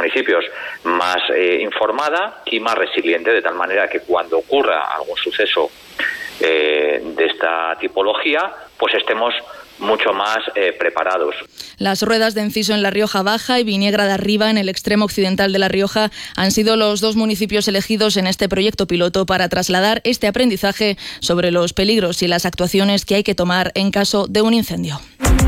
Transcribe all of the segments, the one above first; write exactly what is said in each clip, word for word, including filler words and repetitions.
municipios más eh, informada y más resiliente, de tal manera que cuando ocurra algún suceso eh, de esta tipología, pues estemos mucho más eh, preparados. Las Ruedas de Enciso en la Rioja Baja y Viniegra de Arriba en el extremo occidental de La Rioja han sido los dos municipios elegidos en este proyecto piloto para trasladar este aprendizaje sobre los peligros y las actuaciones que hay que tomar en caso de un incendio.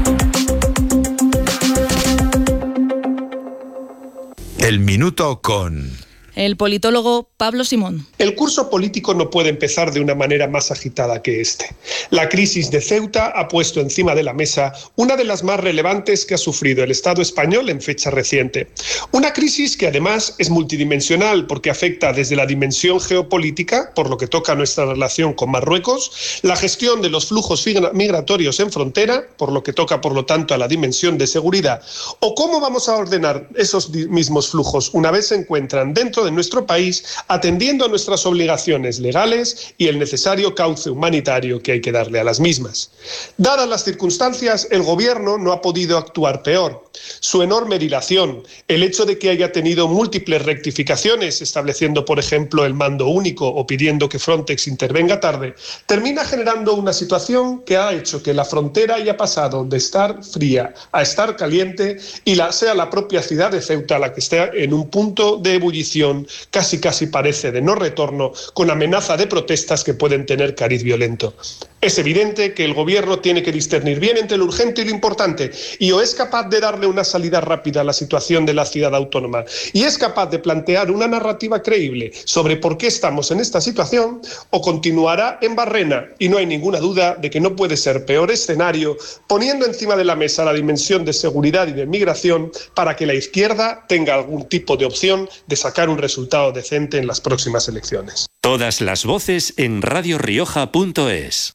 El minuto con el politólogo Pablo Simón. El curso político no puede empezar de una manera más agitada que este. La crisis de Ceuta ha puesto encima de la mesa una de las más relevantes que ha sufrido el Estado español en fecha reciente. Una crisis que además es multidimensional porque afecta desde la dimensión geopolítica, por lo que toca nuestra relación con Marruecos, la gestión de los flujos migratorios en frontera, por lo que toca por lo tanto a la dimensión de seguridad, o cómo vamos a ordenar esos mismos flujos una vez se encuentran dentro de nuestro país, atendiendo a nuestras obligaciones legales y el necesario cauce humanitario que hay que darle a las mismas. Dadas las circunstancias, el Gobierno no ha podido actuar peor. Su enorme dilación, el hecho de que haya tenido múltiples rectificaciones, estableciendo, por ejemplo, el mando único o pidiendo que Frontex intervenga tarde, termina generando una situación que ha hecho que la frontera haya pasado de estar fría a estar caliente y la, sea la propia ciudad de Ceuta la que esté en un punto de ebullición casi casi parece de no retorno, con amenaza de protestas que pueden tener cariz violento. Es evidente que el Gobierno tiene que discernir bien entre lo urgente y lo importante, y o es capaz de darle una salida rápida a la situación de la ciudad autónoma, y es capaz de plantear una narrativa creíble sobre por qué estamos en esta situación, o continuará en Barrena, y no hay ninguna duda de que no puede ser peor escenario, poniendo encima de la mesa la dimensión de seguridad y de migración para que la izquierda tenga algún tipo de opción de sacar un resultado decente en las próximas elecciones. Todas las voces en radio rioja punto es.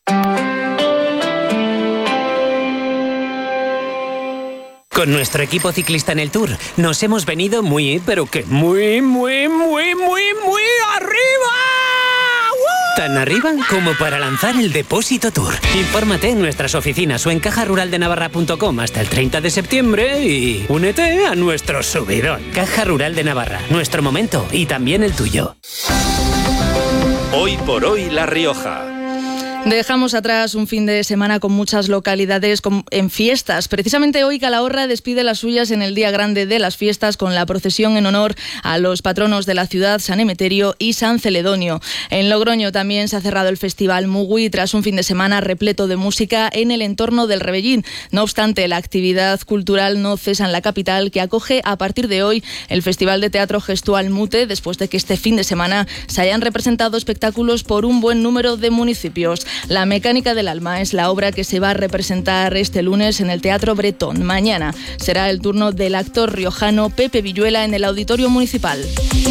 Con nuestro equipo ciclista en el Tour nos hemos venido muy, pero que muy, muy, muy, muy, muy arriba. ¡Uh! Tan arriba como para lanzar el Depósito Tour. Infórmate en nuestras oficinas o en caja rural de navarra punto com hasta el treinta de septiembre y únete a nuestro subidón. Caja Rural de Navarra, nuestro momento y también el tuyo. Hoy por hoy La Rioja. Dejamos atrás un fin de semana con muchas localidades en fiestas. Precisamente hoy Calahorra despide las suyas en el día grande de las fiestas con la procesión en honor a los patronos de la ciudad, San Emeterio y San Celedonio. En Logroño también se ha cerrado el Festival Mugui tras un fin de semana repleto de música en el entorno del Rebellín. No obstante, la actividad cultural no cesa en la capital, que acoge a partir de hoy el Festival de Teatro Gestual Mute, después de que este fin de semana se hayan representado espectáculos por un buen número de municipios. La Mecánica del Alma es la obra que se va a representar este lunes en el Teatro Bretón. Mañana será el turno del actor riojano Pepe Villuela en el Auditorio Municipal.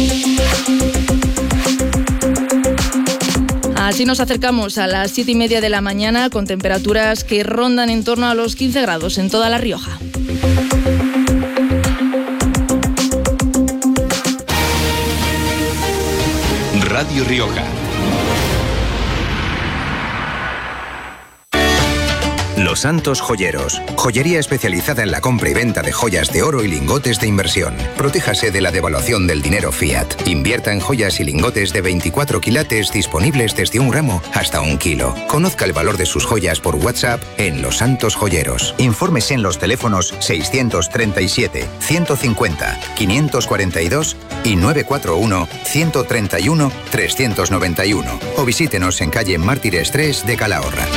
Así nos acercamos a las siete y media de la mañana con temperaturas que rondan en torno a los quince grados en toda La Rioja. Radio Rioja. Los Santos Joyeros. Joyería especializada en la compra y venta de joyas de oro y lingotes de inversión. Protéjase de la devaluación del dinero fiat. Invierta en joyas y lingotes de veinticuatro quilates disponibles desde un gramo hasta un kilo. Conozca el valor de sus joyas por WhatsApp en Los Santos Joyeros. Infórmese en los teléfonos seiscientos treinta y siete, ciento cincuenta, quinientos cuarenta y dos y novecientos cuarenta y uno, ciento treinta y uno, trescientos noventa y uno. O visítenos en calle Mártires tres de Calahorra.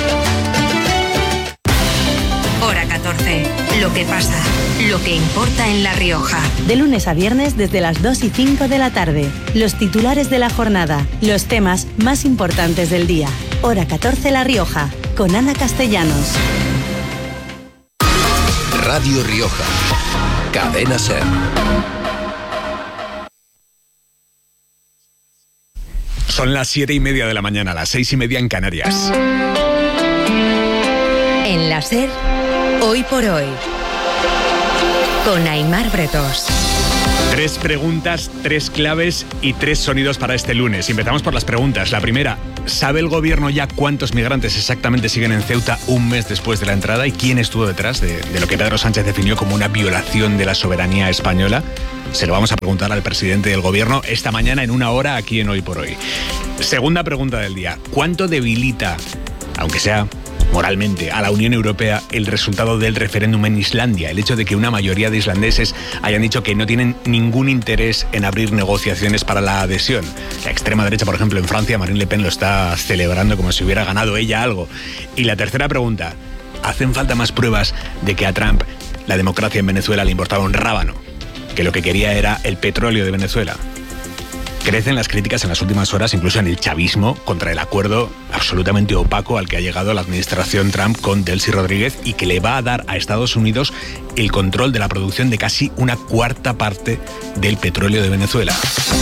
Hora catorce. Lo que pasa, lo que importa en La Rioja. De lunes a viernes desde las dos y cinco de la tarde. Los titulares de la jornada, los temas más importantes del día. Hora catorce La Rioja, con Ana Castellanos. Radio Rioja. Cadena SER. Son las siete y media de la mañana, las seis y media en Canarias. En la SER, Hoy por Hoy, con Aimar Bretos. Tres preguntas, tres claves y tres sonidos para este lunes. Empezamos por las preguntas. La primera, ¿sabe el gobierno ya cuántos migrantes exactamente siguen en Ceuta un mes después de la entrada y quién estuvo detrás de, de lo que Pedro Sánchez definió como una violación de la soberanía española? Se lo vamos a preguntar al presidente del gobierno esta mañana en una hora aquí en Hoy por Hoy. Segunda pregunta del día, ¿cuánto debilita, aunque sea moralmente, a la Unión Europea el resultado del referéndum en Islandia? El hecho de que una mayoría de islandeses hayan dicho que no tienen ningún interés en abrir negociaciones para la adhesión. La extrema derecha, por ejemplo, en Francia, Marine Le Pen lo está celebrando como si hubiera ganado ella algo. Y la tercera pregunta, ¿hacen falta más pruebas de que a Trump la democracia en Venezuela le importaba un rábano? Que lo que quería era el petróleo de Venezuela. Crecen las críticas en las últimas horas, incluso en el chavismo, contra el acuerdo absolutamente opaco al que ha llegado la administración Trump con Delcy Rodríguez y que le va a dar a Estados Unidos el control de la producción de casi una cuarta parte del petróleo de Venezuela.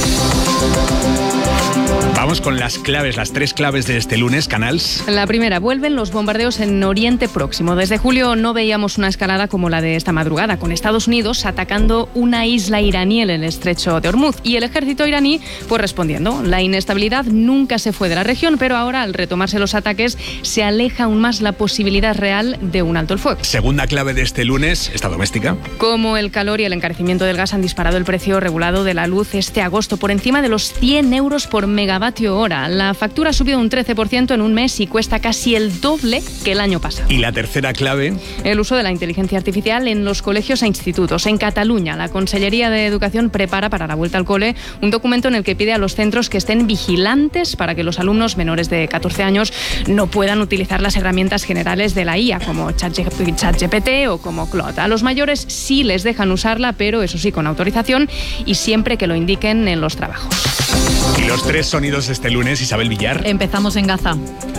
Vamos con las claves, las tres claves de este lunes, Canals. La primera, vuelven los bombardeos en Oriente Próximo. Desde julio no veíamos una escalada como la de esta madrugada, con Estados Unidos atacando una isla iraní en el estrecho de Hormuz y el ejército iraní pues respondiendo. La inestabilidad nunca se fue de la región, pero ahora al retomarse los ataques se aleja aún más la posibilidad real de un alto el fuego. Segunda clave de este lunes, esta doméstica. Como el calor y el encarecimiento del gas han disparado el precio regulado de la luz este agosto por encima de los cien euros por megavatio hora. La factura ha subido un trece por ciento en un mes y cuesta casi el doble que el año pasado. Y la tercera clave, el uso de la inteligencia artificial en los colegios e institutos. En Cataluña, la Consellería de Educación prepara para la vuelta al cole un documento en el que pide a los centros que estén vigilantes para que los alumnos menores de catorce años no puedan utilizar las herramientas generales de la I A, como ChatGPT o como Claude. A los mayores sí les dejan usarla, pero eso sí, con autorización y siempre que lo indiquen en los trabajos. Y los tres sonidos este lunes, Isabel Villar. Empezamos en Gaza.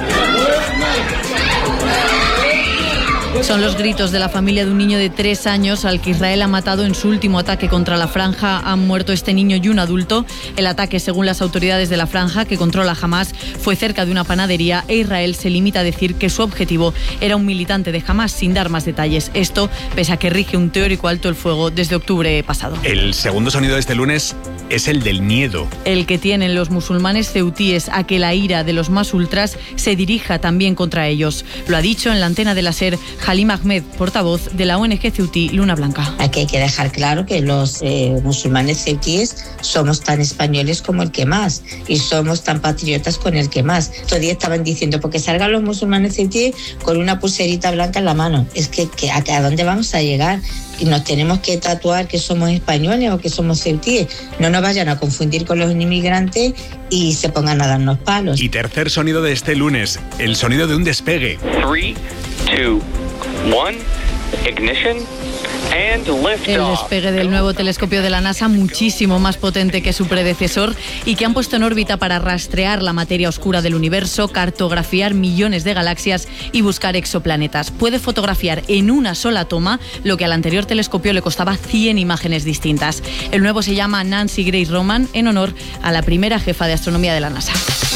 Son los gritos de la familia de un niño de tres años al que Israel ha matado en su último ataque contra la franja. Han muerto este niño y un adulto. El ataque, según las autoridades de la franja que controla Hamás, fue cerca de una panadería e Israel se limita a decir que su objetivo era un militante de Hamás, sin dar más detalles. Esto pese a que rige un teórico alto el fuego desde octubre pasado. El segundo sonido de este lunes es el del miedo. El que tienen los musulmanes ceutíes a que la ira de los más ultras se dirija también contra ellos. Lo ha dicho en la antena de la SER Halim Ahmed, portavoz de la O N G ceutí Luna Blanca. Aquí hay que dejar claro que los eh, musulmanes ceutíes somos tan españoles como el que más y somos tan patriotas con el que más. Todavía estaban diciendo, porque salgan los musulmanes ceutíes con una pulserita blanca en la mano. Es que, que ¿a, ¿a dónde vamos a llegar? Y nos tenemos que tatuar que somos españoles o que somos ceutíes. No nos vayan a confundir con los inmigrantes y se pongan a darnos palos. Y tercer sonido de este lunes, el sonido de un despegue. three, two, one, ignition. El despegue del nuevo telescopio de la NASA, muchísimo más potente que su predecesor y que han puesto en órbita para rastrear la materia oscura del universo, cartografiar millones de galaxias y buscar exoplanetas. Puede fotografiar en una sola toma lo que al anterior telescopio le costaba cien imágenes distintas. El nuevo se llama Nancy Grace Roman, en honor a la primera jefa de astronomía de la NASA.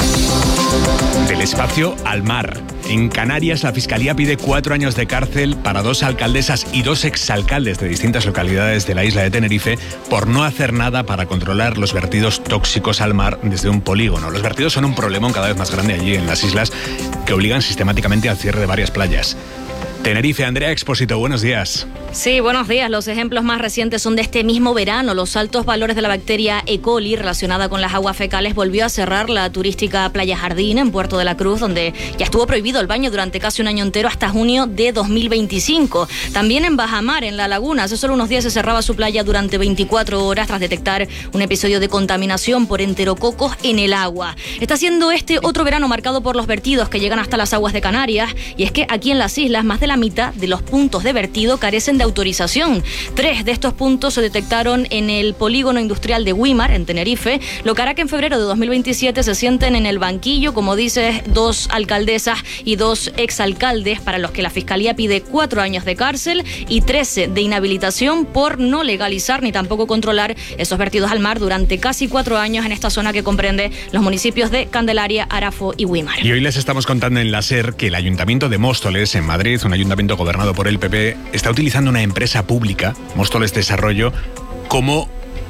Del espacio al mar. En Canarias, la Fiscalía pide cuatro años de cárcel para dos alcaldesas y dos exalcaldes de distintas localidades de la isla de Tenerife por no hacer nada para controlar los vertidos tóxicos al mar desde un polígono. Los vertidos son un problemón cada vez más grande allí en las islas que obligan sistemáticamente al cierre de varias playas. Tenerife, Andrea Expósito, buenos días. Sí, buenos días. Los ejemplos más recientes son de este mismo verano. Los altos valores de la bacteria E. coli relacionada con las aguas fecales volvió a cerrar la turística Playa Jardín en Puerto de la Cruz, donde ya estuvo prohibido el baño durante casi un año entero hasta junio de dos mil veinticinco. También en Bajamar, en La Laguna, hace solo unos días se cerraba su playa durante veinticuatro horas tras detectar un episodio de contaminación por enterococos en el agua. Está siendo este otro verano marcado por los vertidos que llegan hasta las aguas de Canarias, y es que aquí en las islas más de la mitad de los puntos de vertido carecen de autorización. Tres de estos puntos se detectaron en el polígono industrial de Güímar, en Tenerife, lo que hará que en febrero de dos mil veintisiete se sienten en el banquillo, como dices, dos alcaldesas y dos exalcaldes para los que la Fiscalía pide cuatro años de cárcel y trece de inhabilitación por no legalizar ni tampoco controlar esos vertidos al mar durante casi cuatro años en esta zona que comprende los municipios de Candelaria, Arafo y Güímar. Y hoy les estamos contando en la SER que el Ayuntamiento de Móstoles, en Madrid, un ayuntamiento gobernado por el P P, está utilizando una empresa pública, Móstoles Desarrollo, como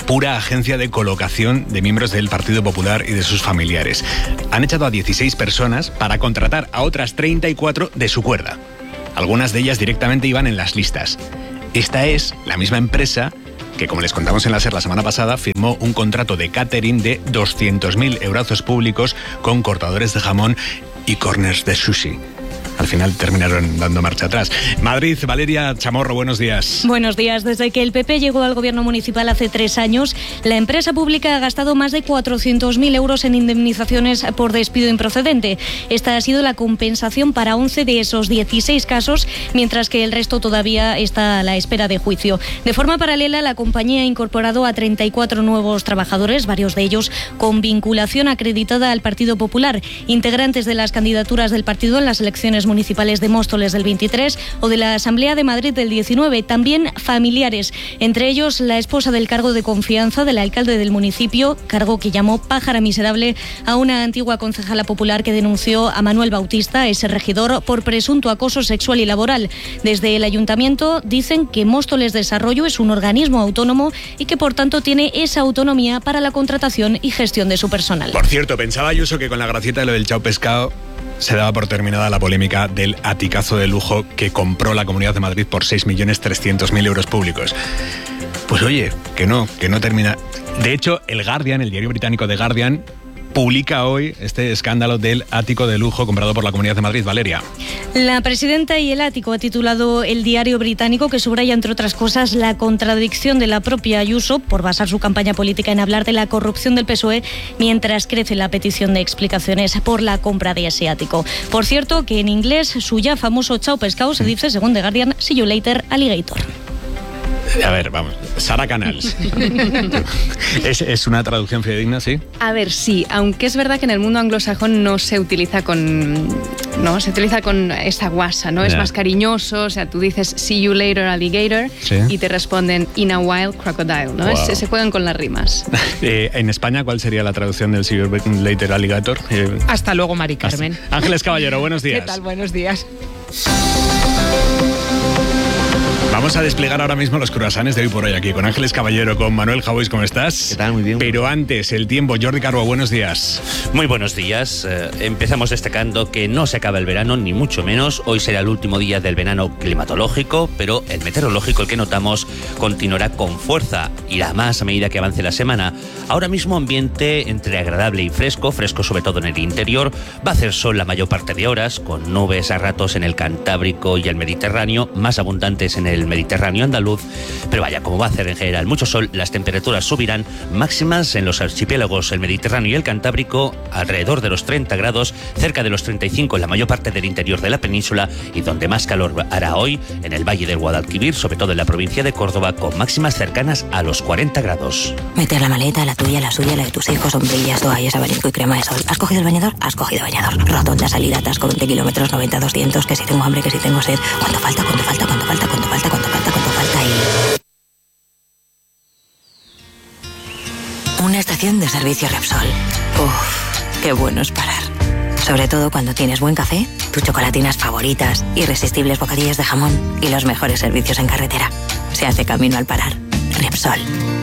pura agencia de colocación de miembros del Partido Popular y de sus familiares. Han echado a dieciséis personas para contratar a otras treinta y cuatro de su cuerda. Algunas de ellas directamente iban en las listas. Esta es la misma empresa que, como les contamos en la SER la semana pasada, firmó un contrato de catering de doscientos mil euros públicos con cortadores de jamón y corners de sushi. Al final terminaron dando marcha atrás. Madrid, Valeria Chamorro, buenos días. Buenos días. Desde que el P P llegó al gobierno municipal hace tres años, la empresa pública ha gastado más de cuatrocientos mil euros en indemnizaciones por despido improcedente. Esta ha sido la compensación para once de esos dieciséis casos, mientras que el resto todavía está a la espera de juicio. De forma paralela, la compañía ha incorporado a treinta y cuatro nuevos trabajadores, varios de ellos con vinculación acreditada al Partido Popular, integrantes de las candidaturas del partido en las elecciones municipales de Móstoles del veintitrés o de la Asamblea de Madrid del diecinueve, también familiares, entre ellos la esposa del cargo de confianza del alcalde del municipio, cargo que llamó pájara miserable a una antigua concejala popular que denunció a Manuel Bautista, ese regidor, por presunto acoso sexual y laboral. Desde el ayuntamiento dicen que Móstoles Desarrollo es un organismo autónomo y que por tanto tiene esa autonomía para la contratación y gestión de su personal. Por cierto, pensaba Ayuso que con la gracieta de lo del chao pescado se daba por terminada la polémica del aticazo de lujo que compró la Comunidad de Madrid por seis millones trescientos mil euros públicos. Pues oye, que no, que no termina. De hecho, el Guardian, el diario británico The Guardian, publica hoy este escándalo del ático de lujo comprado por la Comunidad de Madrid. Valeria. La presidenta y el ático ha titulado el diario británico, que subraya, entre otras cosas, la contradicción de la propia Ayuso por basar su campaña política en hablar de la corrupción del P S O E, mientras crece la petición de explicaciones por la compra de ese ático. Por cierto, que en inglés su ya famoso chao pescado se dice, según The Guardian, see you later, alligator. A ver, vamos, Sara Canals. ¿Es, ¿Es una traducción fidedigna, sí? A ver, sí, aunque es verdad que en el mundo anglosajón no se utiliza con no se utiliza con esa guasa, ¿no? Yeah. Es más cariñoso, o sea, tú dices see you later alligator, ¿sí? Y te responden in a while crocodile, ¿no? Wow. Es, se juegan con las rimas. Eh, en España, ¿cuál sería la traducción del see you later alligator? Eh, Hasta luego, Mari Carmen. Hasta. Ángeles Caballero, buenos días. ¿Qué tal? Buenos días. Vamos a desplegar ahora mismo los cruasanes de hoy por hoy aquí con Ángeles Caballero, con Manuel Javois. ¿Cómo estás? ¿Qué tal? Muy bien. Pero antes, el tiempo. Jordi Carbo, buenos días. Muy buenos días. Eh, empezamos destacando que no se acaba el verano, ni mucho menos. Hoy será el último día del verano climatológico, pero el meteorológico, el que notamos, continuará con fuerza. Irá más a medida que avance la semana. Ahora mismo ambiente entre agradable y fresco, fresco sobre todo en el interior. Va a hacer sol la mayor parte de horas, con nubes a ratos en el Cantábrico y el Mediterráneo, más abundantes en el Mediterráneo andaluz, pero vaya, como va a hacer en general mucho sol, las temperaturas subirán, máximas en los archipiélagos, el Mediterráneo y el Cantábrico, alrededor de los treinta grados, cerca de los treinta y cinco en la mayor parte del interior de la península, y donde más calor hará hoy, en el Valle del Guadalquivir, sobre todo en la provincia de Córdoba, con máximas cercanas a los cuarenta grados. Meter la maleta, la tuya, la suya, la de tus hijos, sombrillas, toallas, abanico y crema de sol. ¿Has cogido el bañador? Has cogido bañador. Rotonda, salida, atasco, veinte kilómetros, noventa, doscientos, que si tengo hambre, que si tengo sed. ¿Cuánto falta? ¿Cuánto falta? ¿Cuánto falta? ¿Cuánto falta? ¿Cuánto falta? ¿Cuánto falta? Y... una estación de servicio Repsol. Uf, qué bueno es parar. Sobre todo cuando tienes buen café, tus chocolatinas favoritas, irresistibles bocadillas de jamón y los mejores servicios en carretera. Se hace camino al parar. Repsol.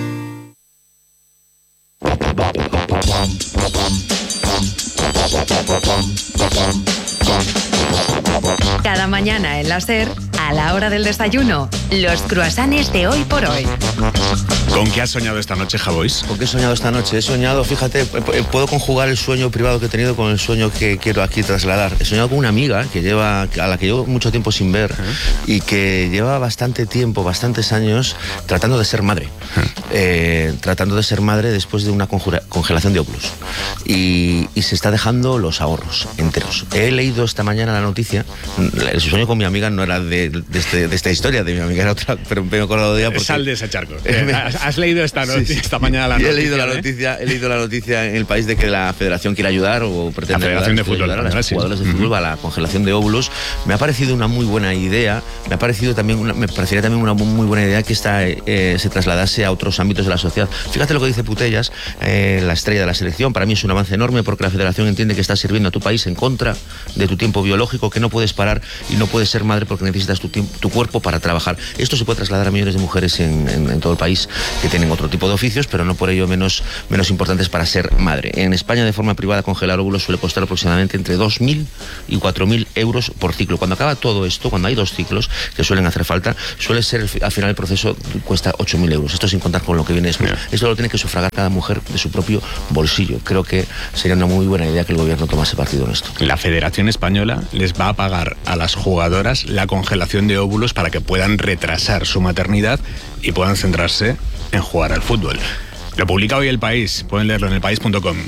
Cada mañana en la SER, a la hora del desayuno, los cruasanes de hoy por hoy. ¿Con qué has soñado esta noche, Javois? ¿Con qué he soñado esta noche? He soñado, fíjate, puedo conjugar el sueño privado que he tenido con el sueño que quiero aquí trasladar. He soñado con una amiga que lleva, a la que llevo mucho tiempo sin ver, uh-huh, y que lleva bastante tiempo, bastantes años, tratando de ser madre. Uh-huh. Eh, tratando de ser madre después de una conjura, congelación de óvulos. Y, y se está dejando los ahorros enteros. He leído esta mañana la noticia. El sueño con mi amiga no era de, de, este, de esta historia, de mi amiga era otra, pero me he acordado de ella porque... Sal de ese charco. ¿Has, has leído esta, noticia, sí, sí. esta mañana la noticia? He leído la noticia, ¿eh? he leído la noticia en El País de que la Federación quiere ayudar o pretende la Federación ayudar, de Fútbol, ayudar a los sí. jugadores de fútbol uh-huh. a la congelación de óvulos. Me ha parecido una muy buena idea. Me ha parecido también una, me parecería también una muy buena idea que esta eh, se trasladase a otros ámbitos de la sociedad. Fíjate lo que dice Putellas, eh, la estrella de la selección. Para mí es un avance enorme porque la Federación entiende que estás sirviendo a tu país en contra de tu tiempo biológico, que no puedes parar y no puedes ser madre porque necesitas tu tiempo, tu cuerpo para trabajar. Esto se puede trasladar a millones de mujeres en, en, en todo el país que tienen otro tipo de oficios, pero no por ello menos, menos importantes para ser madre. En España, de forma privada, congelar óvulos suele costar aproximadamente entre dos mil y cuatro mil euros por ciclo. Cuando acaba todo esto, cuando hay dos ciclos que suelen hacer falta, suele ser al final el proceso cuesta ocho mil euros. Esto sin contar con lo que viene después. Yeah. Esto lo tiene que sufragar cada mujer de su propio bolsillo. Creo que sería una muy buena idea que el gobierno tomase partido en esto. La Federación Española les va a pagar a las jugadoras la congelación de óvulos para que puedan retrasar su maternidad y puedan centrarse en jugar al fútbol. Lo publica hoy El País, pueden leerlo en el país punto com.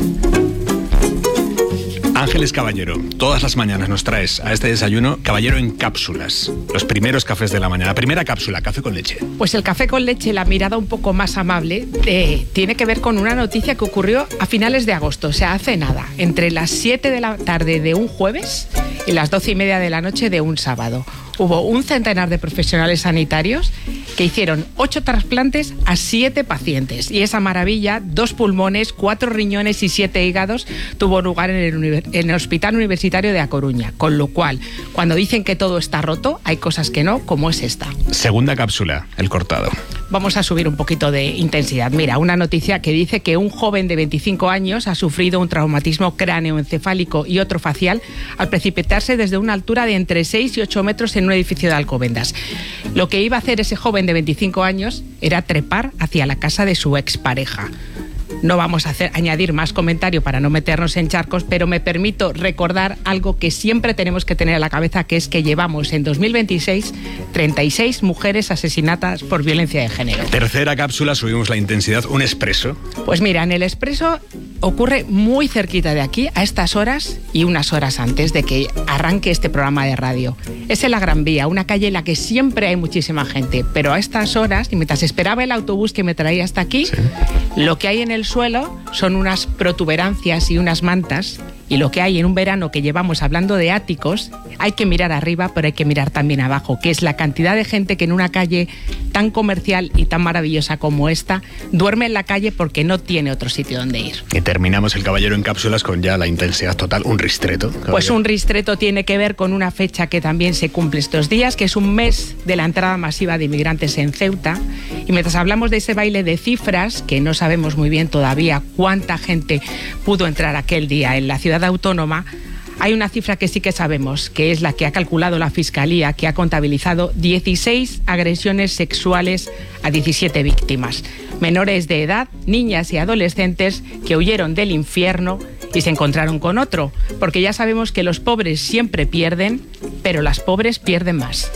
Ángeles Caballero, todas las mañanas nos traes a este desayuno Caballero en cápsulas, los primeros cafés de la mañana. La primera cápsula, café con leche. Pues el café con leche, la mirada un poco más amable, eh, tiene que ver con una noticia que ocurrió a finales de agosto, o sea, hace nada, entre las siete de la tarde de un jueves y las doce y media de la noche de un sábado. Hubo un centenar de profesionales sanitarios que hicieron ocho trasplantes a siete pacientes. Y esa maravilla, dos pulmones, cuatro riñones y siete hígados, tuvo lugar en el, en el Hospital Universitario de A Coruña. Con lo cual, cuando dicen que todo está roto, hay cosas que no, como es esta. Segunda cápsula, el cortado. Vamos a subir un poquito de intensidad. Mira, una noticia que dice que un joven de veinticinco años ha sufrido un traumatismo cráneoencefálico y otro facial al precipitarse desde una altura de entre seis y ocho metros en un edificio de Alcobendas. Lo que iba a hacer ese joven de veinticinco años era trepar hacia la casa de su expareja. No vamos a hacer, añadir más comentario para no meternos en charcos, pero me permito recordar algo que siempre tenemos que tener en la cabeza, que es que llevamos en dos mil veintiséis treinta y seis mujeres asesinadas por violencia de género. Tercera cápsula, subimos la intensidad, un expreso. Pues mira, en el expreso ocurre muy cerquita de aquí, a estas horas y unas horas antes de que arranque este programa de radio. Es en la Gran Vía, una calle en la que siempre hay muchísima gente, pero a estas horas, y mientras esperaba el autobús que me traía hasta aquí, sí, lo que hay en el suelo son unas protuberancias y unas mantas, y lo que hay en un verano que llevamos hablando de áticos, hay que mirar arriba, pero hay que mirar también abajo, que es la cantidad de gente que en una calle tan comercial y tan maravillosa como esta duerme en la calle porque no tiene otro sitio donde ir. Y terminamos el Caballero en cápsulas con ya la intensidad total, un ristreto. Caballero. Pues un ristreto tiene que ver con una fecha que también se cumple estos días, que es un mes de la entrada masiva de inmigrantes en Ceuta. Y mientras hablamos de ese baile de cifras, que no sabemos muy bien todavía cuánta gente pudo entrar aquel día en la ciudad autónoma, hay una cifra que sí que sabemos, que es la que ha calculado la Fiscalía, que ha contabilizado dieciséis agresiones sexuales a diecisiete víctimas. Menores de edad, niñas y adolescentes que huyeron del infierno y se encontraron con otro, porque ya sabemos que los pobres siempre pierden, pero las pobres pierden más.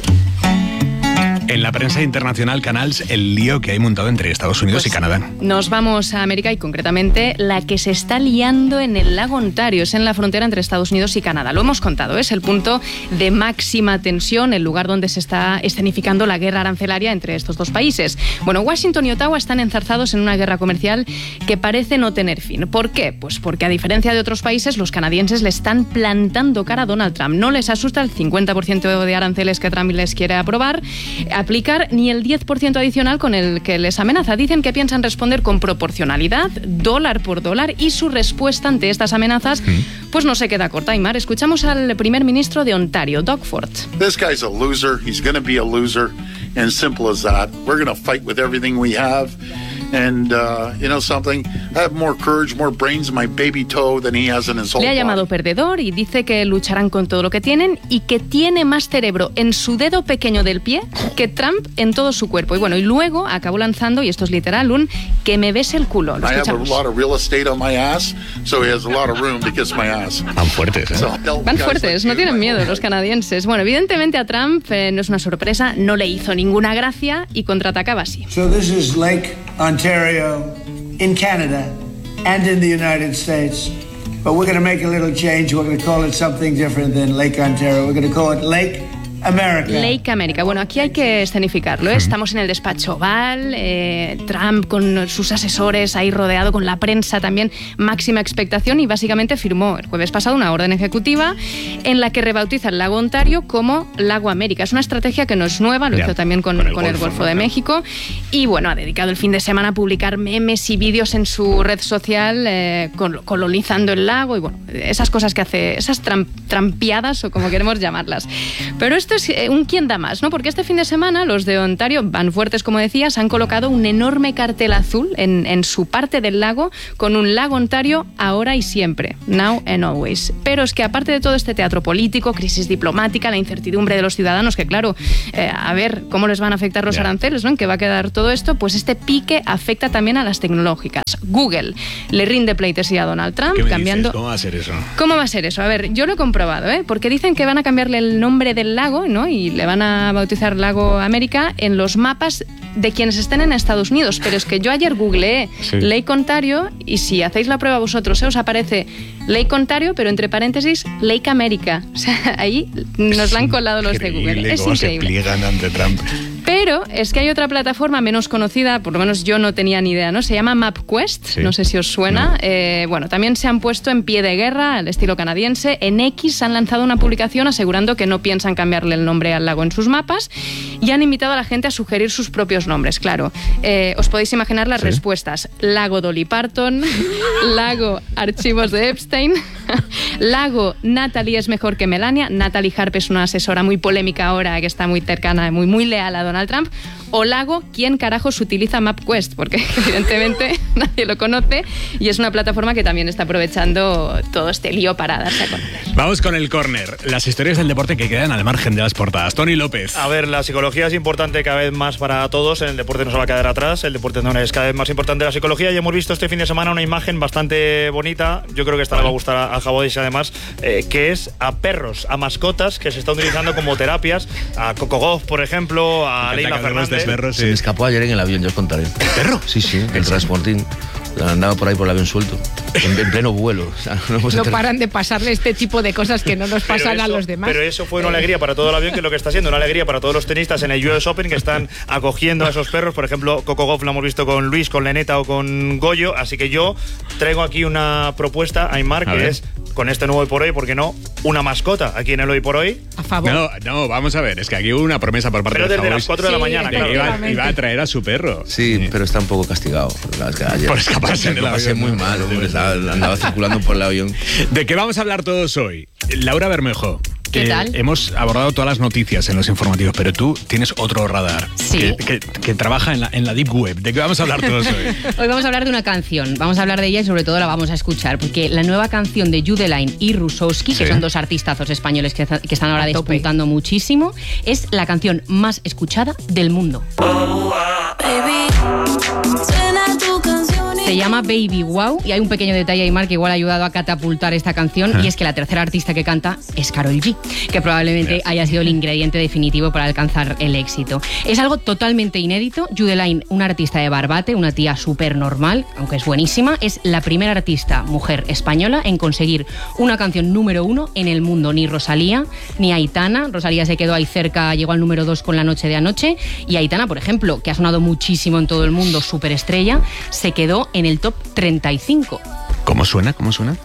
En la prensa internacional, Canals, el lío que hay montado entre Estados Unidos pues y Canadá. Nos vamos a América y concretamente la que se está liando en el lago Ontario, es en la frontera entre Estados Unidos y Canadá. Lo hemos contado, es el punto de máxima tensión, el lugar donde se está escenificando la guerra arancelaria entre estos dos países. Bueno, Washington y Ottawa están enzarzados en una guerra comercial que parece no tener fin. ¿Por qué? Pues porque a diferencia de otros países, los canadienses le están plantando cara a Donald Trump. No les asusta el cincuenta por ciento de aranceles que Trump les quiere aprobar, aplicar ni el diez por ciento adicional con el que les amenaza. Dicen que piensan responder con proporcionalidad, dólar por dólar, y su respuesta ante estas amenazas pues no se queda corta. Aymar, escuchamos al primer ministro de Ontario, Doug Ford. This guy's a loser. He's going to be a loser, and simple as that. We're going to fight with everything we have. And, uh, you know something, I have more courage, more brains in my baby toe than he has in his whole Le ha llamado body. perdedor y dice que lucharán con todo lo que tienen y que tiene más cerebro en su dedo pequeño del pie que Trump en todo su cuerpo. Y bueno, y luego acabó lanzando, y esto es literal, un que me bese el culo. Lo I have a escuchamos. lot of real estate on my ass, so he has a lot of room to kiss my ass. Van fuertes, ¿eh? So, Van fuertes, no tienen miedo los canadienses. Bueno, evidentemente a Trump eh, no es una sorpresa, no le hizo ninguna gracia y contraatacaba así. So this is Lake Ontario in Canada and in the United States. But we're going to make a little change. We're going to call it something different than Lake Ontario. We're going to call it Lake America. Lake America. Bueno, aquí hay que escenificarlo, ¿eh? Estamos en el despacho Oval, eh, Trump con sus asesores ahí rodeado, con la prensa también, máxima expectación, y básicamente firmó el jueves pasado una orden ejecutiva en la que rebautiza el lago Ontario como Lago América. Es una estrategia que no es nueva, lo Ya, hizo también con, con el con el Golfo, Golfo ¿no? de México, y bueno, ha dedicado el fin de semana a publicar memes y vídeos en su red social eh, col- colonizando el lago y bueno, esas cosas que hace, esas tram- trampiadas o como queremos llamarlas. Pero esto esto es un quién da más, ¿no? Porque este fin de semana los de Ontario, van fuertes como decías, han colocado un enorme cartel azul en, en su parte del lago con un lago Ontario ahora y siempre, now and always. Pero es que aparte de todo este teatro político, crisis diplomática, la incertidumbre de los ciudadanos, que claro, eh, a ver cómo les van a afectar los yeah. aranceles, ¿no? ¿En qué va a quedar todo esto? Pues este pique afecta también a las tecnológicas. Google le rinde pleitesía a Donald Trump, ¿Qué me cambiando... dices? ¿Cómo va a ser eso? ¿Cómo va a ser eso? A ver, yo lo he comprobado, ¿eh? Porque dicen que van a cambiarle el nombre del lago, ¿no? Y le van a bautizar Lago América en los mapas de quienes estén en Estados Unidos. Pero es que yo ayer googleé sí. Lake Ontario y si hacéis la prueba vosotros, ¿eh? Os aparece Lake Ontario, pero entre paréntesis, Lake América. O sea, ahí nos la han colado los de Google. Es cómo increíble. Se pliegan ante Trump. Pero es que hay otra plataforma menos conocida, por lo menos yo no tenía ni idea, ¿no? Se llama MapQuest, sí. no sé si os suena. No. Eh, bueno, también se han puesto en pie de guerra al estilo canadiense. En X han lanzado una publicación asegurando que no piensan cambiarle el nombre al lago en sus mapas y han invitado a la gente a sugerir sus propios nombres, claro. Eh, os podéis imaginar las ¿Sí? respuestas. Lago Dolly Parton, Lago Archivos de Epstein, Lago Natalie es mejor que Melania. Natalie Harp es una asesora muy polémica ahora, que está muy cercana, muy, muy leal a Donald Trump. O Lago, ¿quién carajos utiliza MapQuest? Porque evidentemente nadie lo conoce y es una plataforma que también está aprovechando todo este lío para darse a conocer. Vamos con el córner, las historias del deporte que quedan al margen de las portadas. Tony López. A ver, la psicología es importante cada vez más para todos, en el deporte no se va a quedar atrás, el deporte no es cada vez más importante la psicología y hemos visto este fin de semana una imagen bastante bonita, yo creo que esta vale. le va a gustar a, a Jabodis además, eh, que es a perros, a mascotas que se están utilizando como terapias, a Coco Gauff, por ejemplo, a Leila Fernández. Perros, sí. Se me escapó ayer en el avión, yo os contaré. ¿El perro? Sí, sí, el transportín. Andaba por ahí por el avión suelto, en, en pleno vuelo. O sea, no no paran de pasarle este tipo de cosas que no nos pasan eso, a los demás. Pero eso fue una alegría para todo el avión, que es lo que está siendo, una alegría para todos los tenistas en el U S Open que están acogiendo a esos perros. Por ejemplo, Coco Gauff lo hemos visto con Luis, con Leneta o con Goyo. Así que yo traigo aquí una propuesta, Aymar, que es, con este nuevo Hoy por Hoy, ¿por qué no? Una mascota aquí en el Hoy por Hoy. A favor. No, no, vamos a ver, es que aquí hubo una promesa por parte pero de desde Jabodis las cuatro de la mañana, de claro. que iba, iba a traer a su perro. Sí, sí. pero está un poco castigado. Ayer, por escaparse en el avión. Muy mal, hombre, andaba circulando por el avión. ¿De qué vamos a hablar todos hoy? Laura Bermejo. ¿Qué eh, tal? Hemos abordado todas las noticias en los informativos, pero tú tienes otro radar. Sí. Que, que, que trabaja en la, en la Deep Web. ¿De qué vamos a hablar todos hoy? Hoy vamos a hablar de una canción. Vamos a hablar de ella y sobre todo la vamos a escuchar, porque la nueva canción de Judeline y Rusowski, sí. que son dos artistazos españoles que, que están ahora despuntando muchísimo, es la canción más escuchada del mundo. Se llama Baby Wow y hay un pequeño detalle, Aymar, que igual ha ayudado a catapultar esta canción, y es que la tercera artista que canta es Karol G, que probablemente haya sido el ingrediente definitivo para alcanzar el éxito. Es algo totalmente inédito. Judeline, una artista de Barbate, una tía súper normal, aunque es buenísima, es la primera artista mujer española en conseguir una canción número uno en el mundo. Ni Rosalía, ni Aitana. Rosalía se quedó ahí cerca, llegó al número dos con La Noche de Anoche, y Aitana, por ejemplo, que ha sonado muchísimo en todo el mundo, súper estrella, se quedó en el top treinta y cinco. ¿Cómo suena? ¿Cómo suena?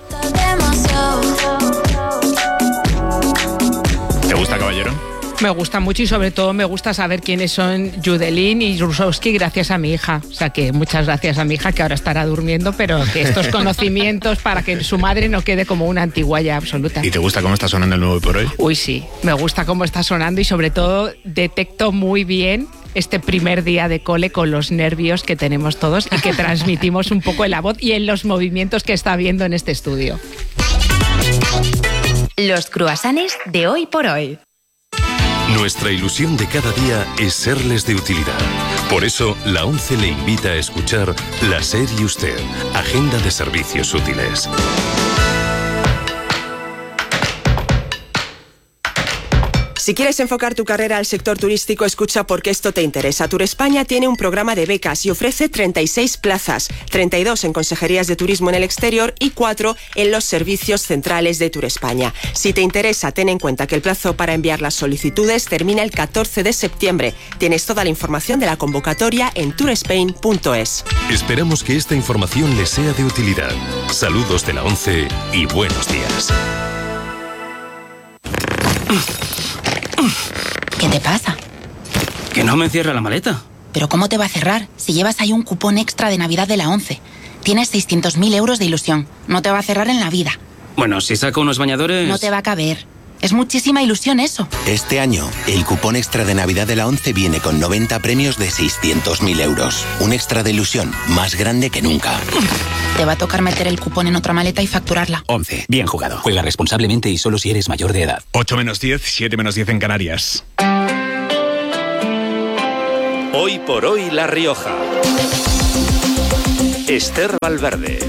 ¿Te gusta, caballero? Me gusta mucho y sobre todo me gusta saber quiénes son Judeline y Rusowski gracias a mi hija. O sea que muchas gracias a mi hija, que ahora estará durmiendo, pero que estos conocimientos para que su madre no quede como una antiguaya absoluta. ¿Y te gusta cómo está sonando el nuevo Hoy por Hoy? Uy, sí, me gusta cómo está sonando y sobre todo detecto muy bien este primer día de cole con los nervios que tenemos todos y que transmitimos un poco en la voz y en los movimientos que está habiendo en este estudio. Los cruasanes de Hoy por Hoy. Nuestra ilusión de cada día es serles de utilidad. Por eso, la ONCE le invita a escuchar La SER y Usted, Agenda de Servicios Útiles. Si quieres enfocar tu carrera al sector turístico, escucha porque esto te interesa. Turespaña tiene un programa de becas y ofrece treinta y seis plazas, treinta y dos en consejerías de turismo en el exterior y cuatro en los servicios centrales de Turespaña. Si te interesa, ten en cuenta que el plazo para enviar las solicitudes termina el catorce de septiembre. Tienes toda la información de la convocatoria en tourespain punto es. Esperamos que esta información les sea de utilidad. Saludos de la ONCE y buenos días. ¿Qué te pasa? Que no me cierra la maleta. ¿Pero cómo te va a cerrar si llevas ahí un cupón extra de Navidad de la ONCE? Tienes seiscientos mil euros de ilusión. No te va a cerrar en la vida. Bueno, si saco unos bañadores... No te va a caber. Es muchísima ilusión eso. Este año, el cupón extra de Navidad de la ONCE viene con noventa premios de seiscientos mil euros. Un extra de ilusión más grande que nunca. Te va a tocar meter el cupón en otra maleta y facturarla. ONCE. Bien jugado. Juega responsablemente y solo si eres mayor de edad. ocho menos diez, siete menos diez en Canarias. Hoy por hoy La Rioja. Esther Valverde.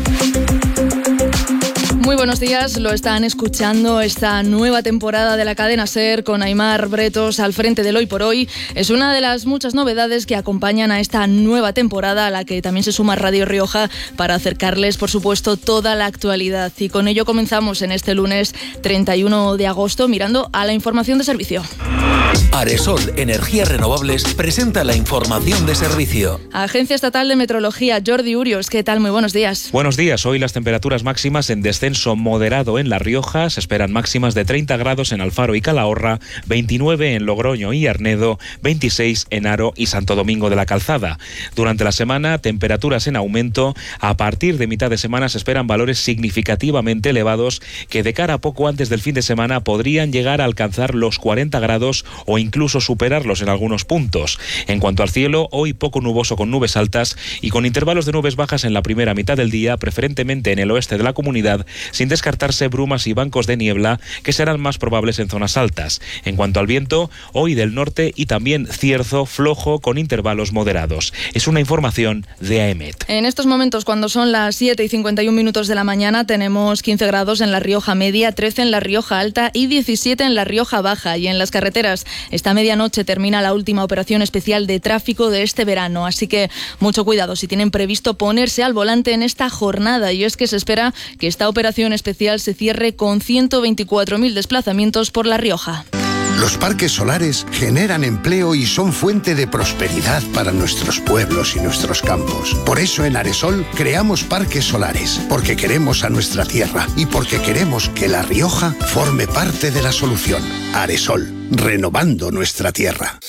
Muy buenos días, lo están escuchando. Esta nueva temporada de la cadena SER con Aimar Bretos al frente del Hoy por Hoy es una de las muchas novedades que acompañan a esta nueva temporada, a la que también se suma Radio Rioja para acercarles, por supuesto, toda la actualidad. Y con ello comenzamos en este lunes treinta y uno de agosto mirando a la información de servicio. Aresol Energías Renovables presenta la información de servicio. Agencia Estatal de Meteorología, Jordi Urios, ¿qué tal? Muy buenos días. Buenos días. Hoy las temperaturas máximas en descenso moderado en La Rioja. Se esperan máximas de treinta grados en Alfaro y Calahorra, veintinueve en Logroño y Arnedo, veintiséis en Haro y Santo Domingo de la Calzada. Durante la semana, temperaturas en aumento. A partir de mitad de semana se esperan valores significativamente elevados que de cara a poco antes del fin de semana podrían llegar a alcanzar los cuarenta grados o incluso superarlos en algunos puntos. En cuanto al cielo, hoy poco nuboso con nubes altas y con intervalos de nubes bajas en la primera mitad del día, preferentemente en el oeste de la comunidad, sin descartarse brumas y bancos de niebla que serán más probables en zonas altas. En cuanto al viento, hoy del norte y también cierzo flojo con intervalos moderados. Es una información de AEMET. En estos momentos, cuando son las siete y cincuenta y un minutos de la mañana, tenemos quince grados en La Rioja Media, trece en La Rioja Alta y diecisiete en La Rioja Baja. Y en las carreteras, esta medianoche termina la última operación especial de tráfico de este verano, así que mucho cuidado si tienen previsto ponerse al volante en esta jornada. Y es que se espera que esta operación especial se cierre con ciento veinticuatro mil desplazamientos por La Rioja. Los parques solares generan empleo y son fuente de prosperidad para nuestros pueblos y nuestros campos. Por eso en Aresol creamos parques solares, porque queremos a nuestra tierra y porque queremos que La Rioja forme parte de la solución. Aresol, renovando nuestra tierra.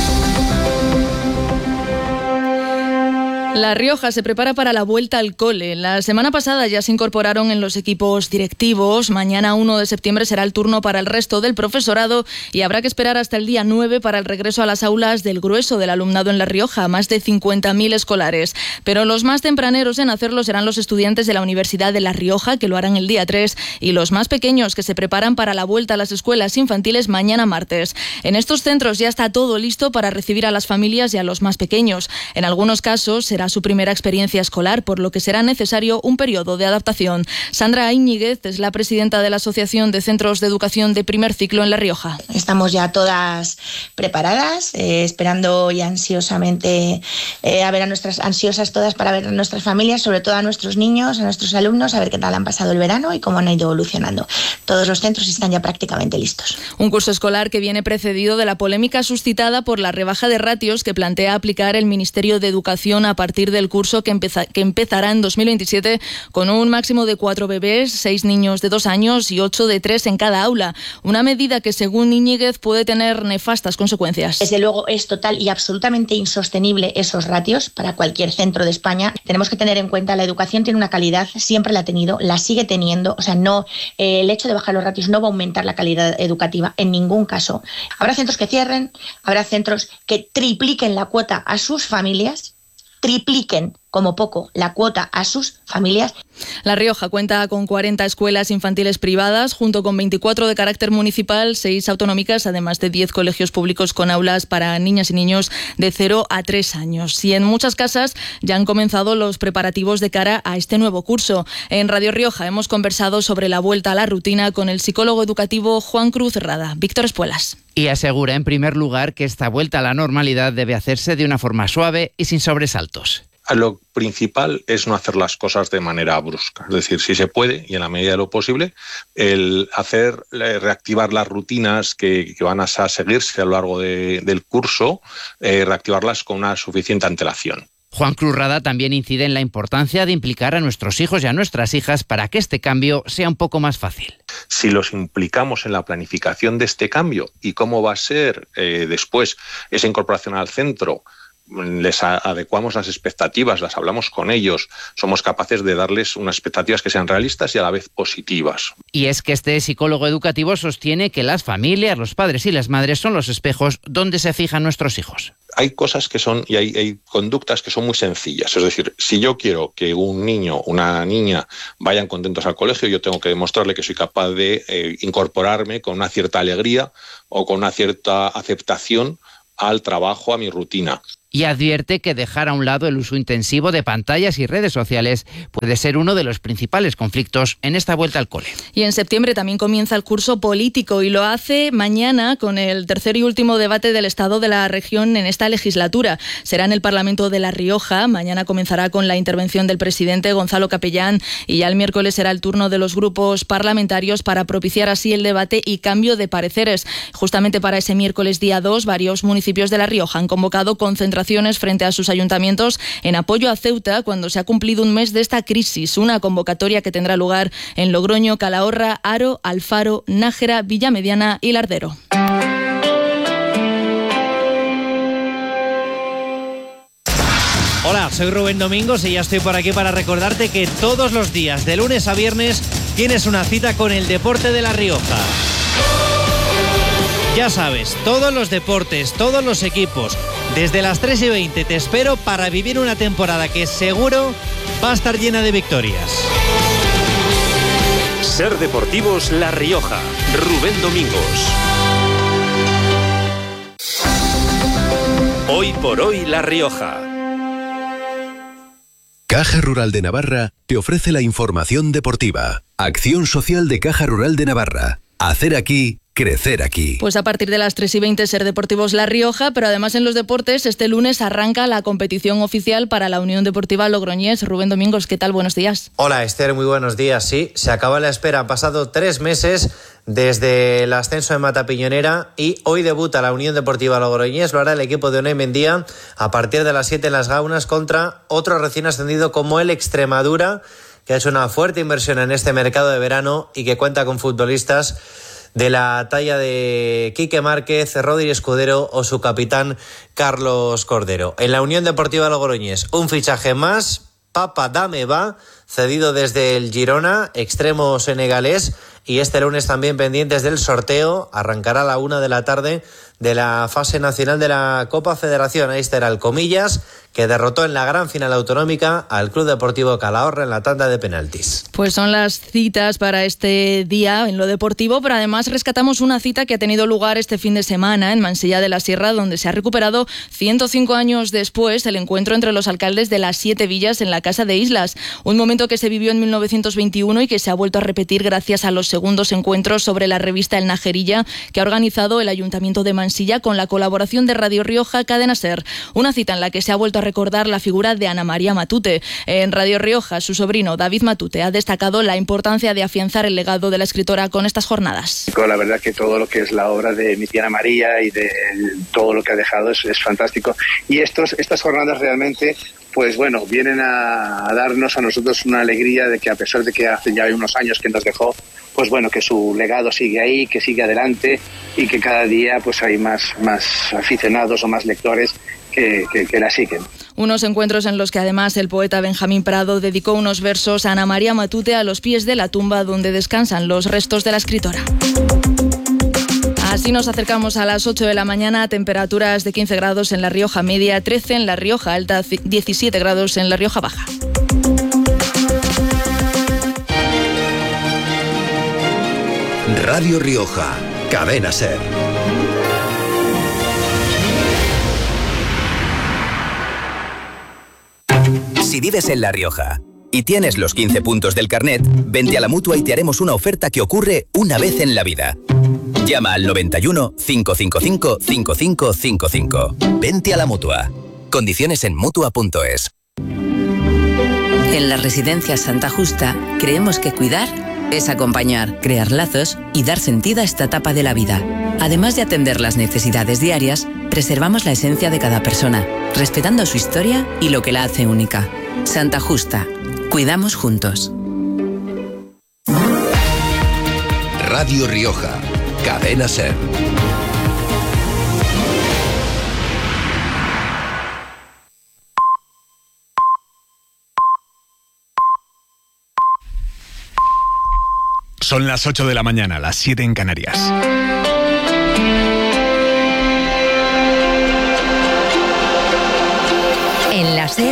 La Rioja se prepara para la vuelta al cole. La semana pasada ya se incorporaron en los equipos directivos. Mañana, uno de septiembre, será el turno para el resto del profesorado y habrá que esperar hasta el día nueve para el regreso a las aulas del grueso del alumnado en La Rioja, más de cincuenta mil escolares. Pero los más tempraneros en hacerlo serán los estudiantes de la Universidad de La Rioja, que lo harán el día tres, y los más pequeños, que se preparan para la vuelta a las escuelas infantiles mañana martes. En estos centros ya está todo listo para recibir a las familias y a los más pequeños. En algunos casos será su primera experiencia escolar, por lo que será necesario un periodo de adaptación. Sandra Íñiguez es la presidenta de la Asociación de Centros de Educación de Primer Ciclo en La Rioja. Estamos ya todas preparadas, eh, esperando y ansiosamente eh, a ver a nuestras ansiosas todas para ver a nuestras familias, sobre todo a nuestros niños, a nuestros alumnos, a ver qué tal han pasado el verano y cómo han ido evolucionando. Todos los centros están ya prácticamente listos. Un curso escolar que viene precedido de la polémica suscitada por la rebaja de ratios que plantea aplicar el Ministerio de Educación a partir del curso que, empeza, que empezará en dos mil veintisiete con un máximo de cuatro bebés, seis niños de dos años y ocho de tres en cada aula. Una medida que, según Íñiguez, puede tener nefastas consecuencias. Desde luego es total y absolutamente insostenible esos ratios para cualquier centro de España. Tenemos que tener en cuenta la educación tiene una calidad, siempre la ha tenido, la sigue teniendo. O sea, no eh, el hecho de bajar los ratios no va a aumentar la calidad educativa en ningún caso. Habrá centros que cierren, habrá centros que tripliquen la cuota a sus familias, tripliquen como poco la cuota a sus familias. La Rioja cuenta con cuarenta escuelas infantiles privadas, junto con veinticuatro de carácter municipal, seis autonómicas, además de diez colegios públicos con aulas para niñas y niños de cero a tres años. Y en muchas casas ya han comenzado los preparativos de cara a este nuevo curso. En Radio Rioja hemos conversado sobre la vuelta a la rutina con el psicólogo educativo Juan Cruz Rada. Víctor Espuelas. Y asegura, en primer lugar, que esta vuelta a la normalidad debe hacerse de una forma suave y sin sobresaltos. Lo principal es no hacer las cosas de manera brusca. Es decir, si se puede, y en la medida de lo posible, el hacer, reactivar las rutinas que, que van a seguirse a lo largo de, del curso, eh, reactivarlas con una suficiente antelación. Juan Cruz Rada también incide en la importancia de implicar a nuestros hijos y a nuestras hijas para que este cambio sea un poco más fácil. Si los implicamos en la planificación de este cambio y cómo va a ser eh, después esa incorporación al centro, les adecuamos las expectativas, las hablamos con ellos, somos capaces de darles unas expectativas que sean realistas y a la vez positivas. Y es que este psicólogo educativo sostiene que las familias, los padres y las madres son los espejos donde se fijan nuestros hijos. Hay cosas que son, y hay, hay conductas que son muy sencillas. Es decir, si yo quiero que un niño, una niña vayan contentos al colegio, yo tengo que demostrarle que soy capaz de eh, incorporarme con una cierta alegría o con una cierta aceptación al trabajo, a mi rutina. Y advierte que dejar a un lado el uso intensivo de pantallas y redes sociales puede ser uno de los principales conflictos en esta vuelta al cole. Y en septiembre también comienza el curso político y lo hace mañana con el tercer y último debate del Estado de la región en esta legislatura. Será en el Parlamento de La Rioja. Mañana comenzará con la intervención del presidente Gonzalo Capellán y ya el miércoles será el turno de los grupos parlamentarios para propiciar así el debate y cambio de pareceres. Justamente para ese miércoles día dos, varios municipios de La Rioja han convocado concentraciones frente a sus ayuntamientos en apoyo a Ceuta cuando se ha cumplido un mes de esta crisis. Una convocatoria que tendrá lugar en Logroño, Calahorra, Haro, Alfaro, Nájera, Villamediana y Lardero. Hola, soy Rubén Domingos y ya estoy por aquí para recordarte que todos los días, de lunes a viernes, tienes una cita con el deporte de La Rioja. Ya sabes, todos los deportes, todos los equipos, desde las tres y veinte te espero para vivir una temporada que seguro va a estar llena de victorias. Ser Deportivos La Rioja, Rubén Domingos. Hoy por hoy La Rioja. Caja Rural de Navarra te ofrece la información deportiva. Acción social de Caja Rural de Navarra. Hacer aquí, crecer aquí. Pues a partir de las tres y veinte Ser Deportivos La Rioja, pero además en los deportes, este lunes arranca la competición oficial para la Unión Deportiva Logroñés. Rubén Domingos, ¿qué tal? Buenos días. Hola Esther, muy buenos días. Sí, se acaba la espera. Han pasado tres meses desde el ascenso de Matapiñonera y hoy debuta la Unión Deportiva Logroñés. Lo hará el equipo de Unai Mendía a partir de las siete en las Gaunas contra otro recién ascendido como el Extremadura, que ha hecho una fuerte inversión en este mercado de verano y que cuenta con futbolistas de la talla de Quique Márquez, Rodri Escudero o su capitán Carlos Cordero. En la Unión Deportiva Logroñés, un fichaje más, Papa Dameba, cedido desde el Girona, extremo senegalés, y este lunes también pendientes del sorteo. Arrancará a la una de la tarde de la fase nacional de la Copa Federación. Ahí estará el Comillas, que derrotó en la gran final autonómica al Club Deportivo Calahorra en la tanda de penaltis. Pues son las citas para este día en lo deportivo, pero además rescatamos una cita que ha tenido lugar este fin de semana en Mansilla de la Sierra, donde se ha recuperado ciento cinco años después el encuentro entre los alcaldes de las siete villas en la Casa de Islas. Un momento que se vivió en mil novecientos veintiuno y que se ha vuelto a repetir gracias a los segundos encuentros sobre la revista El Najerilla, que ha organizado el Ayuntamiento de Mansilla con la colaboración de Radio Rioja, Cadena Ser. Una cita en la que se ha vuelto a recordar la figura de Ana María Matute. En Radio Rioja, su sobrino David Matute ha destacado la importancia de afianzar el legado de la escritora con estas jornadas. La verdad que todo lo que es la obra de mi tía Ana María y de todo lo que ha dejado es, es fantástico. Y estos, estas jornadas realmente, pues bueno, vienen a, a darnos a nosotros una alegría de que a pesar de que hace ya unos años que nos dejó, pues bueno, que su legado sigue ahí, que sigue adelante y que cada día pues hay más, más aficionados o más lectores que, que, que la siguen. Unos encuentros en los que además el poeta Benjamín Prado dedicó unos versos a Ana María Matute a los pies de la tumba donde descansan los restos de la escritora. Así nos acercamos a las ocho de la mañana, temperaturas de quince grados en La Rioja Media, trece en La Rioja Alta, diecisiete grados en La Rioja Baja. Radio Rioja, Cadena Ser. Si vives en La Rioja y tienes los quince puntos del carnet, vente a la Mutua y te haremos una oferta que ocurre una vez en la vida. Llama al noventa y uno, cinco cinco cinco, cinco cinco cinco cinco. Vente a la Mutua. Condiciones en mutua punto es. En la Residencia Santa Justa creemos que cuidar es acompañar, crear lazos y dar sentido a esta etapa de la vida. Además de atender las necesidades diarias, preservamos la esencia de cada persona, respetando su historia y lo que la hace única. Santa Justa. Cuidamos juntos. Radio Rioja, Cadena Ser. Son las ocho de la mañana, las siete en Canarias. En la SER,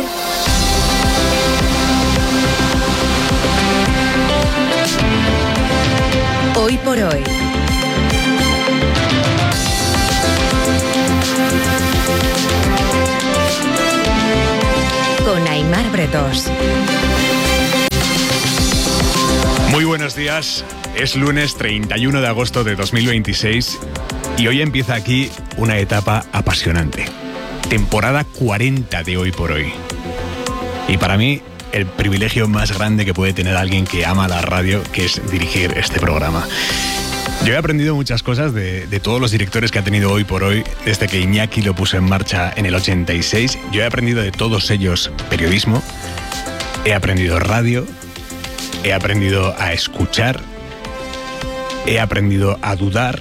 Hoy por Hoy. Con Aimar Bretos. Muy buenos días, es lunes treinta y uno de agosto de dos mil veintiséis y hoy empieza aquí una etapa apasionante. Temporada cuarenta de Hoy por Hoy. Y para mí, el privilegio más grande que puede tener alguien que ama la radio, que es dirigir este programa. Yo he aprendido muchas cosas de, de todos los directores que ha tenido Hoy por Hoy, desde que Iñaki lo puso en marcha en el ochenta y seis. Yo he aprendido de todos ellos periodismo, he aprendido radio, he aprendido a escuchar, he aprendido a dudar,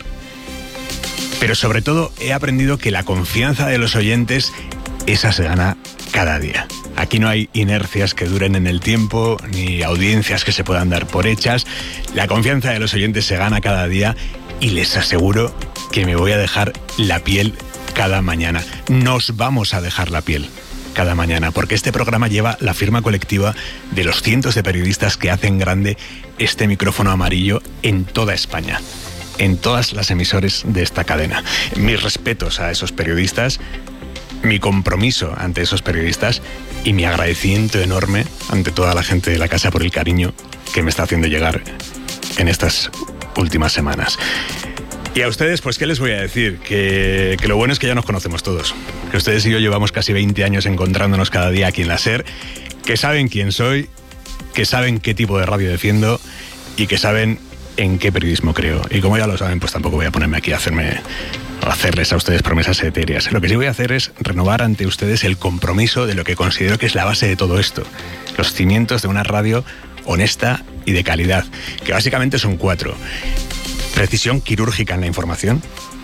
pero sobre todo he aprendido que la confianza de los oyentes, esa se gana cada día. Aquí no hay inercias que duren en el tiempo, ni audiencias que se puedan dar por hechas. La confianza de los oyentes se gana cada día y les aseguro que me voy a dejar la piel cada mañana. Nos vamos a dejar la piel cada mañana, porque este programa lleva la firma colectiva de los cientos de periodistas que hacen grande este micrófono amarillo en toda España, en todas las emisoras de esta cadena. Mis respetos a esos periodistas, mi compromiso ante esos periodistas y mi agradecimiento enorme ante toda la gente de la casa por el cariño que me está haciendo llegar en estas últimas semanas. Y a ustedes, pues, ¿qué les voy a decir? Que, que lo bueno es que ya nos conocemos todos. Que ustedes y yo llevamos casi veinte años encontrándonos cada día aquí en la SER, que saben quién soy, que saben qué tipo de radio defiendo y que saben en qué periodismo creo. Y como ya lo saben, pues tampoco voy a ponerme aquí a hacerme... hacerles a ustedes promesas etéreas. Lo que sí voy a hacer es renovar ante ustedes el compromiso de lo que considero que es la base de todo esto. Los cimientos de una radio honesta y de calidad, que básicamente son cuatro. Precisión quirúrgica en la información,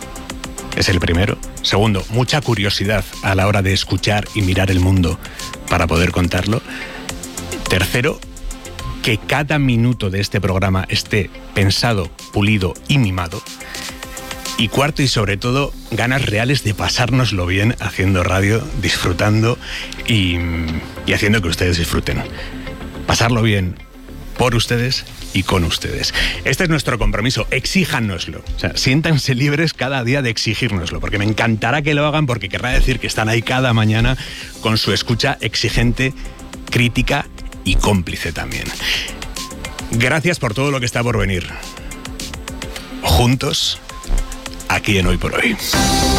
es el primero. Segundo, mucha curiosidad a la hora de escuchar y mirar el mundo para poder contarlo. Tercero, que cada minuto de este programa esté pensado, pulido y mimado. Y cuarto y sobre todo, ganas reales de pasárnoslo bien haciendo radio, disfrutando y, y haciendo que ustedes disfruten. Pasarlo bien por ustedes y con ustedes. Este es nuestro compromiso, exíjanoslo. O sea, siéntanse libres cada día de exigírnoslo, porque me encantará que lo hagan, porque querrá decir que están ahí cada mañana con su escucha exigente, crítica y cómplice también. Gracias por todo lo que está por venir. Juntos, aquí en Hoy por Hoy.